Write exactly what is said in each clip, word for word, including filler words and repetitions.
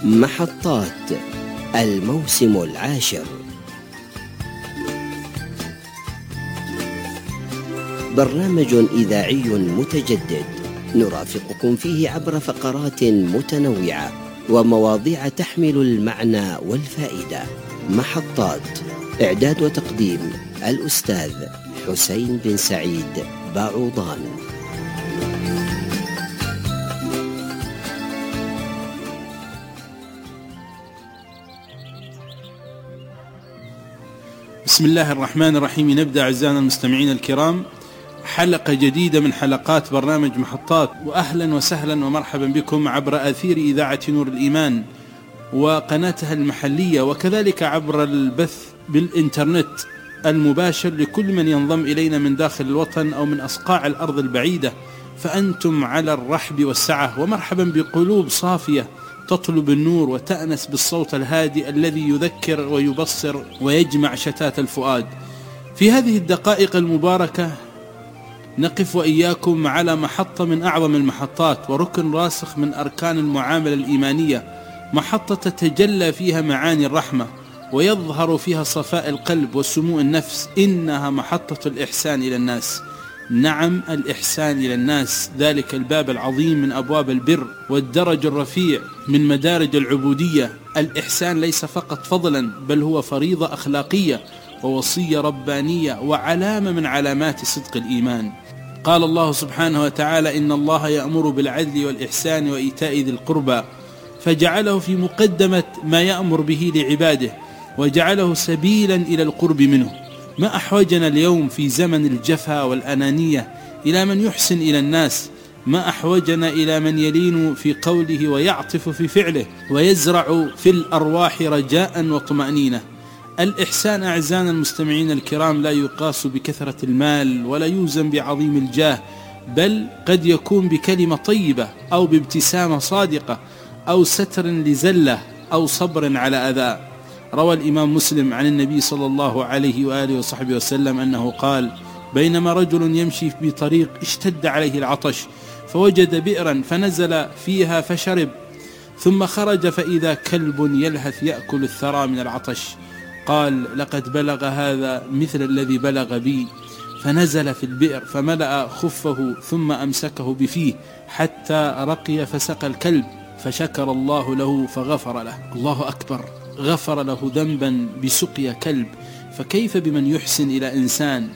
محطات الموسم العاشر، برنامج إذاعي متجدد نرافقكم فيه عبر فقرات متنوعة ومواضيع تحمل المعنى والفائدة. محطات، إعداد وتقديم الأستاذ حسين بن سعيد باعوضان. بسم الله الرحمن الرحيم. نبدأ أعزائنا المستمعين الكرام حلقة جديدة من حلقات برنامج محطات، وأهلا وسهلا ومرحبا بكم عبر أثير إذاعة نور الإيمان وقناتها المحلية، وكذلك عبر البث بالإنترنت المباشر لكل من ينضم إلينا من داخل الوطن أو من أصقاع الأرض البعيدة، فأنتم على الرحب والسعة، ومرحبا بقلوب صافية تطلب النور وتأنس بالصوت الهادئ الذي يذكر ويبصر ويجمع شتات الفؤاد. في هذه الدقائق المباركة نقف وإياكم على محطة من أعظم المحطات وركن راسخ من أركان المعاملة الإيمانية، محطة تتجلى فيها معاني الرحمة ويظهر فيها صفاء القلب وسمو النفس. إنها محطة الإحسان إلى الناس. نعم، الإحسان إلى الناس، ذلك الباب العظيم من أبواب البر والدرج الرفيع من مدارج العبودية. الإحسان ليس فقط فضلا، بل هو فريضة أخلاقية ووصية ربانية وعلامة من علامات صدق الإيمان. قال الله سبحانه وتعالى: إن الله يأمر بالعدل والإحسان وإيتاء ذي القربى، فجعله في مقدمة ما يأمر به لعباده وجعله سبيلا إلى القرب منه. ما أحوجنا اليوم في زمن الجفا والأنانية إلى من يحسن إلى الناس، ما أحوجنا إلى من يلين في قوله ويعطف في فعله ويزرع في الأرواح رجاء وطمأنينة. الإحسان أعزائنا المستمعين الكرام لا يقاس بكثرة المال ولا يوزن بعظيم الجاه، بل قد يكون بكلمة طيبة أو بابتسامة صادقة أو ستر لزلة أو صبر على أذى. روى الإمام مسلم عن النبي صلى الله عليه وآله وصحبه وسلم أنه قال: بينما رجل يمشي بطريق اشتد عليه العطش، فوجد بئرا فنزل فيها فشرب، ثم خرج فإذا كلب يلهث يأكل الثرى من العطش. قال: لقد بلغ هذا مثل الذي بلغ بي. فنزل في البئر فملأ خفه ثم أمسكه بفيه حتى رقي فسقى الكلب، فشكر الله له فغفر له. الله أكبر، غفر له ذنبا بسقيا كلب، فكيف بمن يحسن إلى إنسان،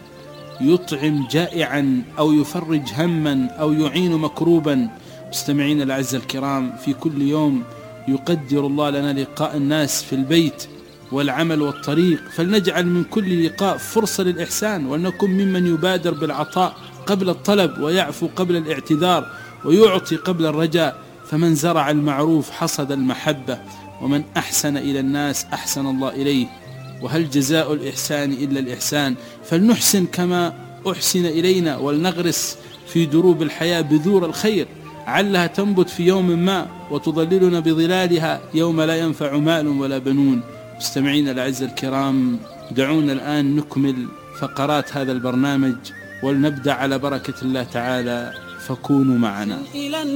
يطعم جائعا أو يفرج هما أو يعين مكروبا. مستمعين الأعزاء الكرام، في كل يوم يقدر الله لنا لقاء الناس في البيت والعمل والطريق، فلنجعل من كل لقاء فرصة للإحسان، ولنكن ممن يبادر بالعطاء قبل الطلب ويعفو قبل الاعتذار ويعطي قبل الرجاء. فمن زرع المعروف حصد المحبة، ومن أحسن إلى الناس أحسن الله إليه. وهل جزاء الإحسان إلا الإحسان؟ فلنحسن كما أحسن إلينا، ولنغرس في دروب الحياة بذور الخير، علها تنبت في يوم ما وتظللنا بظلالها يوم لا ينفع مال ولا بنون. مستمعين الأعزاء الكرام، دعونا الآن نكمل فقرات هذا البرنامج ولنبدأ على بركة الله تعالى، فكونوا معنا.